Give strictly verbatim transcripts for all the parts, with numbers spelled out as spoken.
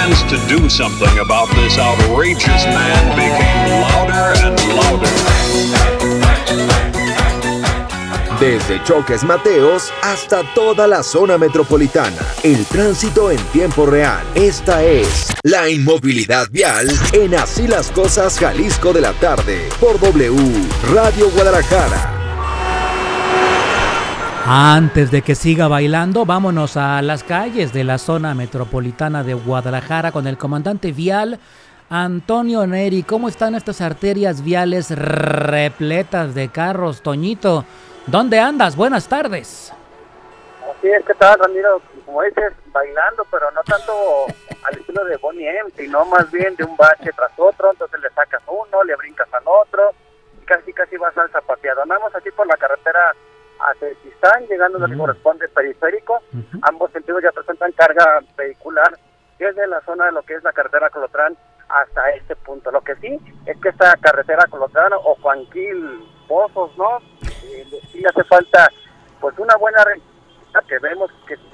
demands to do something about this outrageous man became louder and louder. Desde Choques Mateos hasta toda la zona metropolitana, el tránsito en tiempo real. Esta es la inmovilidad vial en Así las Cosas Jalisco de la tarde por W Radio Guadalajara. Antes de que siga bailando, vámonos a las calles de la zona metropolitana de Guadalajara con el comandante vial Antonio Neri. ¿Cómo están estas arterias viales repletas de carros, Toñito? ¿Dónde andas? Buenas tardes. Así es, ¿qué tal, Ramiro? Como dices, bailando, pero no tanto al estilo de Bonnie M, sino más bien de un bache tras otro, entonces le sacas uno, le brincas al otro, y casi casi vas al zapateado. Andamos aquí por la carretera a Tequistán, llegando a lo que corresponde periférico. Uh-huh. Ambos sentidos ya presentan carga vehicular desde la zona de lo que es la carretera Colotlán hasta este punto. Lo que sí es que esta carretera Colotlán o Juanquil Pozos, ¿no? Eh, sí hace falta pues una buena recta, que vemos que sí,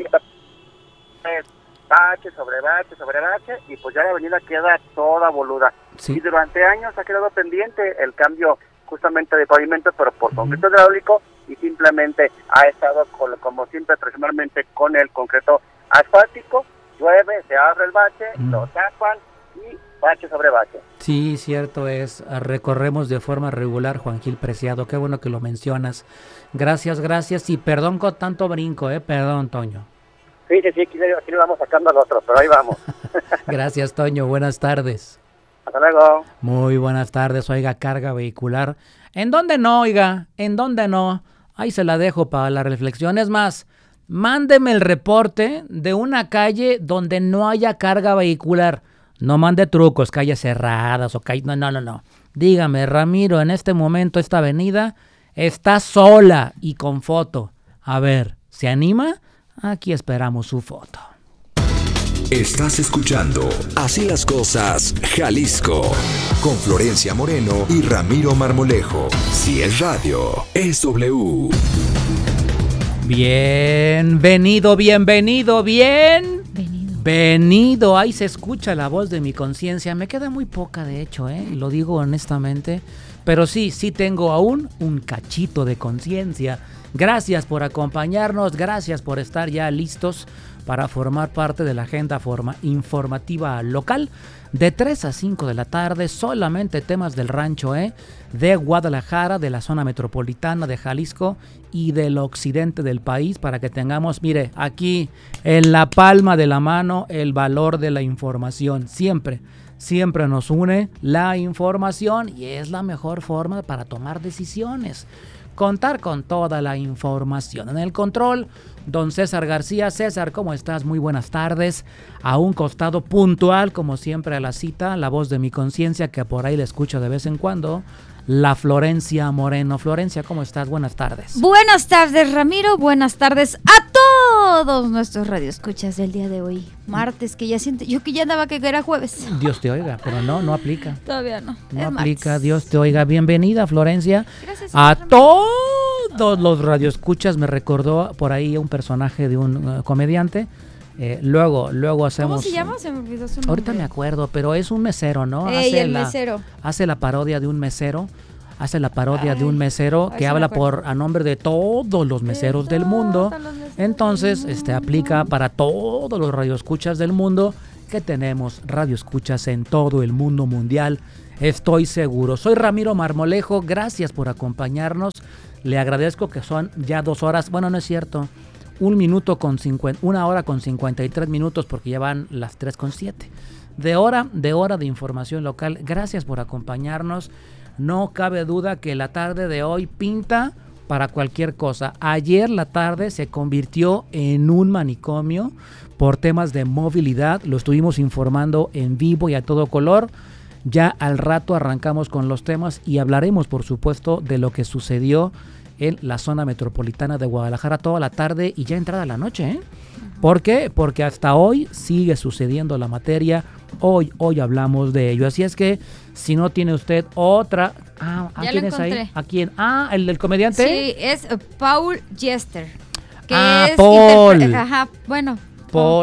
bache sobre bache sobre bache, y pues ya la avenida queda toda boluda. Sí. Y durante años ha quedado pendiente el cambio justamente de pavimento, pero por uh-huh. concreto hidráulico, y simplemente ha estado con, como siempre tradicionalmente con el concreto asfáltico. Llueve, se abre el bache, uh-huh. lo tapan y bache sobre bache. Sí, cierto es. Recorremos de forma regular Juan Gil Preciado. Qué bueno que lo mencionas. Gracias, gracias. Y perdón con tanto brinco, ¿eh? Perdón, Toño. Sí, sí, sí. Aquí le, aquí le vamos sacando al otro, pero ahí vamos. Gracias, Toño. Buenas tardes. Hasta luego. Muy buenas tardes. Oiga, carga vehicular. ¿En dónde no, oiga? ¿En dónde no? Ahí se la dejo para la reflexión. Es más, mándeme el reporte de una calle donde no haya carga vehicular. No mande trucos, calles cerradas o calles... No, no, no, no. Dígame, Ramiro, en este momento esta avenida está sola y con foto. A ver, ¿se anima? Aquí esperamos su foto. Estás escuchando Así las Cosas Jalisco con Florencia Moreno y Ramiro Marmolejo. Si es radio, es W. Bienvenido, bienvenido, bien... Venido, ahí se escucha la voz de mi conciencia. Me queda muy poca, de hecho, ¿eh? Lo digo honestamente. Pero sí, sí tengo aún un cachito de conciencia. Gracias por acompañarnos, gracias por estar ya listos para formar parte de la agenda forma informativa local de tres a cinco de la tarde. Solamente temas del rancho, ¿eh? De Guadalajara, de la zona metropolitana de Jalisco y del occidente del país, para que tengamos, mire, aquí en la palma de la mano el valor de la información. Siempre, siempre nos une la información y es la mejor forma para tomar decisiones. Contar con toda la información. En el control, don César García. César, ¿cómo estás? Muy buenas tardes. A un costado puntual, como siempre a la cita, la voz de mi conciencia, que por ahí la escucho de vez en cuando, la Florencia Moreno. Florencia, ¿cómo estás? Buenas tardes. Buenas tardes, Ramiro. Buenas tardes a todos nuestros radioescuchas del día de hoy. Martes, que ya siento, yo que ya andaba que era jueves. Dios te oiga, pero no, no aplica. Todavía no. No es aplica, martes. Dios te oiga. Bienvenida, Florencia. Gracias, a Ramiro. todos los radioescuchas. Me recordó por ahí un personaje de un uh, comediante. Eh, luego, luego hacemos... ¿Cómo se llama? Se me olvidó su nombre. Ahorita me acuerdo, pero es un mesero, ¿no? Ey, hace el la, mesero. Hace la parodia de un mesero. Hace la parodia Ay, de un mesero que habla por a nombre de todos los meseros de del mundo. Los meseros Entonces, del este mundo. aplica para todos los radioescuchas del mundo, que tenemos radioescuchas en todo el mundo mundial. Estoy seguro. Soy Ramiro Marmolejo. Gracias por acompañarnos. Le agradezco que son ya dos horas. Bueno, no es cierto. Un minuto con cincuenta, una hora con cincuenta y tres minutos, porque ya van las tres con siete. De hora, de hora de información local. Gracias por acompañarnos. No cabe duda que la tarde de hoy pinta para cualquier cosa. Ayer la tarde se convirtió en un manicomio por temas de movilidad. Lo estuvimos informando en vivo y a todo color. Ya al rato arrancamos con los temas y hablaremos, por supuesto, de lo que sucedió en la zona metropolitana de Guadalajara toda la tarde y ya entrada la noche, ¿eh? ¿Por qué? Porque hasta hoy sigue sucediendo la materia. Hoy, hoy hablamos de ello. Así es que si no tiene usted otra... Ah, ¿a ya quién lo es encontré. ahí? ¿A quién? Ah, el del comediante. Sí, es uh, Paul Jester. Que Ah, es Paul. interpre- Ajá, bueno. Paul.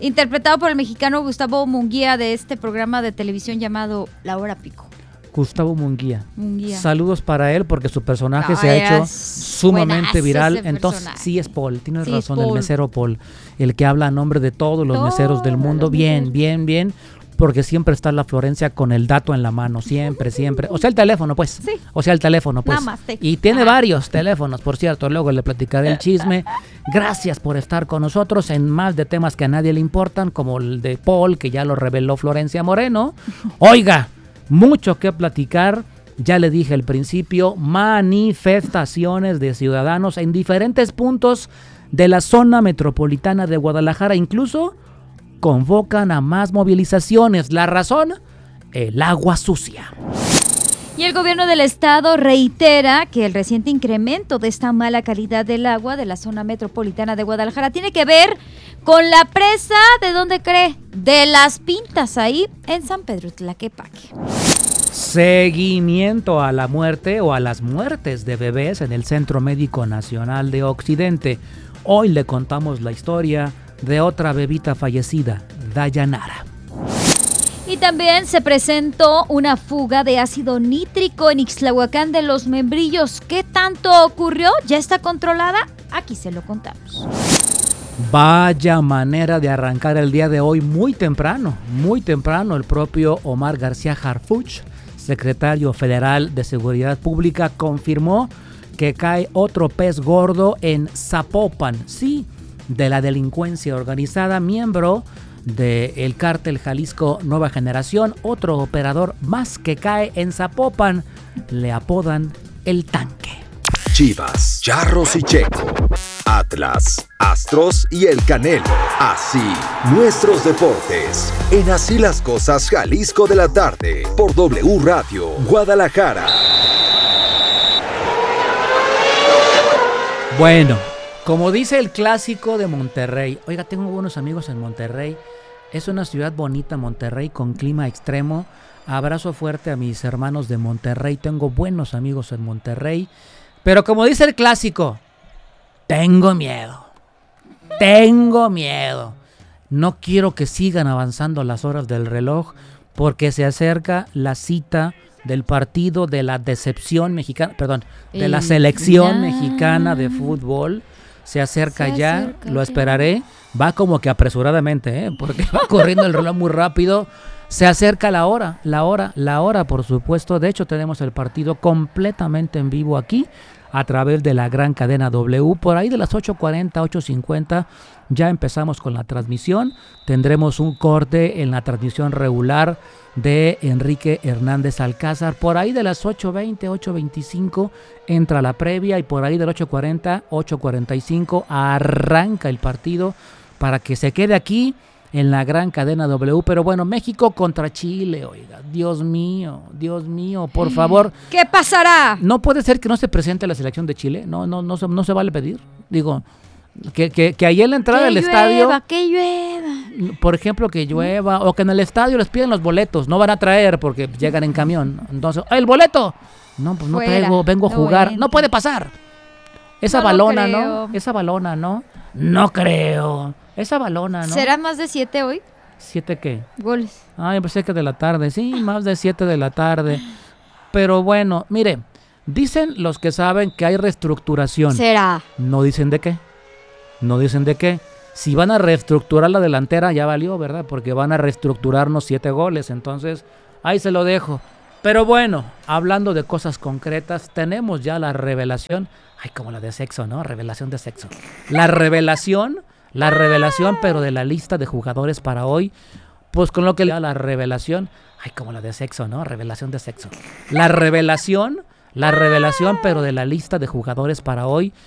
interpretado por el mexicano Gustavo Munguía de este programa de televisión llamado La Hora Pico. Gustavo Munguía. Munguía. Saludos para él porque su personaje No, se ha hecho es sumamente buenazo viral. ese Entonces, personaje. sí es Paul, tienes Sí, es razón, el Paul. mesero Paul, el que habla a nombre de todos los Todos meseros del mundo. los Bien, meseros. bien, bien, porque siempre está la Florencia con el dato en la mano, siempre, siempre. O sea, el teléfono, pues. Sí. O sea, el teléfono, pues. Namaste. Y tiene Ajá. varios teléfonos, por cierto, luego le platicaré el chisme. Gracias por estar con nosotros en más de temas que a nadie le importan, como el de Paul, que ya lo reveló Florencia Moreno. Oiga, mucho que platicar. Ya le dije al principio, manifestaciones de ciudadanos en diferentes puntos de la zona metropolitana de Guadalajara. Incluso convocan a más movilizaciones. La razón, el agua sucia. Y el gobierno del estado reitera que el reciente incremento de esta mala calidad del agua de la zona metropolitana de Guadalajara tiene que ver con la presa, ¿de dónde cree? De Las Pintas, ahí en San Pedro Tlaquepaque. Seguimiento a la muerte o a las muertes de bebés en el Centro Médico Nacional de Occidente. Hoy le contamos la historia de otra bebita fallecida, Dayanara. Y también se presentó una fuga de ácido nítrico en Ixtlahuacán de los Membrillos. ¿Qué tanto ocurrió? ¿Ya está controlada? Aquí se lo contamos. Vaya manera de arrancar el día de hoy muy temprano, muy temprano. El propio Omar García Harfuch, secretario federal de Seguridad Pública, confirmó que cae otro pez gordo en Zapopan, sí, de la delincuencia organizada, miembro del cártel Jalisco Nueva Generación. Otro operador más que cae en Zapopan, le apodan el Tanque. Chivas, Charros y Checo, Atlas, Astros y el Canelo. Así, nuestros deportes. En Así las Cosas, Jalisco de la tarde, por W Radio, Guadalajara. Bueno, como dice el clásico de Monterrey, oiga, tengo buenos amigos en Monterrey. Es una ciudad bonita, Monterrey, con clima extremo. Abrazo fuerte a mis hermanos de Monterrey. Tengo buenos amigos en Monterrey. Pero como dice el clásico, tengo miedo. Tengo miedo. No quiero que sigan avanzando las horas del reloj porque se acerca la cita del partido de la decepción mexicana, perdón, de la El selección final. mexicana de fútbol. Se acerca Se ya, acerca lo ya. esperaré. Va como que apresuradamente, ¿eh? Porque va corriendo el reloj muy rápido. Se acerca la hora, la hora, la hora, por supuesto. De hecho, tenemos el partido completamente en vivo aquí a través de la gran cadena W. Por ahí de las ocho cuarenta, ocho cincuenta ya empezamos con la transmisión. Tendremos un corte en la transmisión regular de Enrique Hernández Alcázar. Por ahí de las ocho veinte, ocho veinticinco entra la previa y por ahí del ocho cuarenta, ocho cuarenta y cinco arranca el partido para que se quede aquí en la gran cadena W. Pero bueno, México contra Chile, oiga, Dios mío, Dios mío, por favor. ¿Qué pasará? No puede ser que no se presente la selección de Chile, no, no, no, se, no se vale pedir. Digo, que, que, que ahí en la entrada Que del llueva, estadio, que llueva. por ejemplo, que llueva, o que en el estadio les piden los boletos, no van a traer porque llegan en camión. Entonces, ¡el boleto! No, pues no Fuera, traigo, vengo a no jugar. entra. No puede pasar. Esa No lo balona, creo. ¿no? Esa balona, ¿no? No creo. Esa balona, ¿no? ¿Serán más de siete hoy? ¿Siete qué? Goles. Ah, yo pensé que de la tarde. Sí, más de siete de la tarde. Pero bueno, mire, dicen los que saben que hay reestructuración. Será. No dicen de qué. No dicen de qué. Si van a reestructurar la delantera, ya valió, ¿verdad? Porque van a reestructurarnos siete goles. Entonces, ahí se lo dejo. Pero bueno, hablando de cosas concretas, tenemos ya la revelación. Ay, como la de sexo, ¿no? Revelación de sexo. La revelación, la revelación, pero de la lista de jugadores para hoy. Pues con lo que ya la revelación. Ay, como la de sexo, ¿no? Revelación de sexo. La revelación, la revelación, pero de la lista de jugadores para hoy.